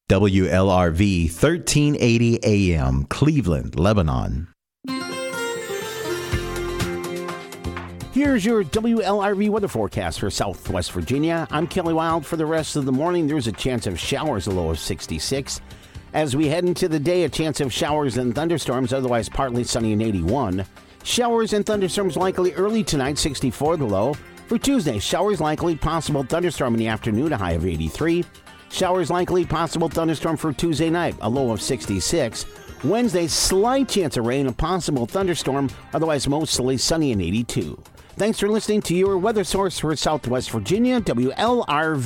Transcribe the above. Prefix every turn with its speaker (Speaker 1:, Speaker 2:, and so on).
Speaker 1: WLRV 1380 AM, Cleveland, Lebanon.
Speaker 2: Here's your WLRV weather forecast for Southwest Virginia. I'm Kelly Wild. For the rest of the morning, there's a chance of showers, a low of 66. As we head into the day, a chance of showers and thunderstorms, otherwise partly sunny and 81. Showers and thunderstorms likely early tonight, 64 the low. For Tuesday, showers likely, possible thunderstorm in the afternoon, a high of 83. Showers likely, possible thunderstorm for Tuesday night, a low of 66. Wednesday, slight chance of rain, a possible thunderstorm, otherwise mostly sunny and 82. Thanks for listening to your weather source for Southwest Virginia, WLRV.